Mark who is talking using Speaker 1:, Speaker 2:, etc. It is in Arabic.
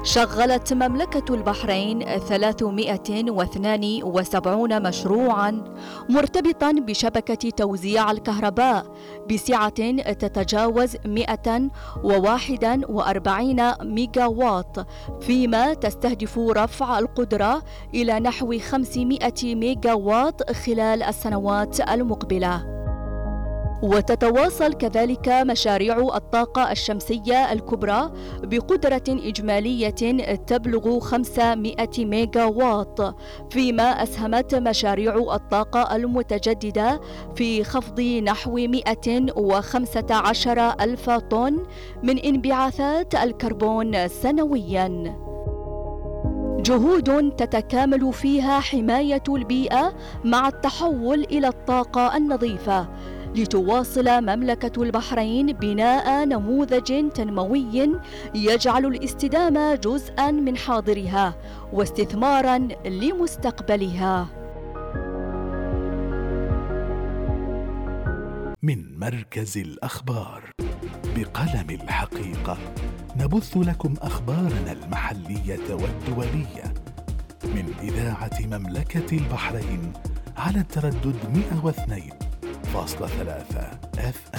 Speaker 1: شغلت مملكة البحرين 372 مشروعاً مرتبطاً بشبكة توزيع الكهرباء بسعة تتجاوز 141 ميجاوات، فيما تستهدف رفع القدرة إلى نحو 500 ميجاوات خلال السنوات المقبلة. وتتواصل كذلك مشاريع الطاقة الشمسية الكبرى بقدرة إجمالية تبلغ 500 ميجاوات، فيما أسهمت مشاريع الطاقة المتجددة في خفض نحو 115 ألف طن من انبعاثات الكربون سنوياً. جهود تتكامل فيها حماية البيئة مع التحول إلى الطاقة النظيفة، لتواصل مملكة البحرين بناء نموذج تنموي يجعل الاستدامة جزءاً من حاضرها واستثماراً لمستقبلها.
Speaker 2: من مركز الأخبار بقلم الحقيقة نبث لكم أخبارنا المحلية والدولية من إذاعة مملكة البحرين على التردد 102.3 FM.